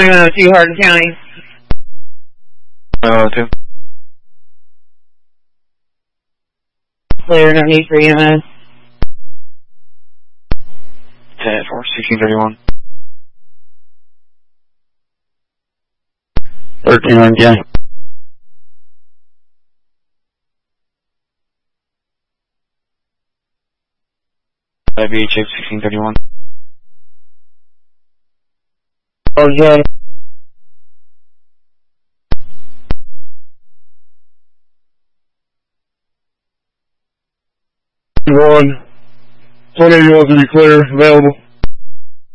902 Hardin County. 902. Clear, no need for EMS. 10 for 1631. 13 Hardin County. VHF 1631. Okay. 1. 181 to be clear, available.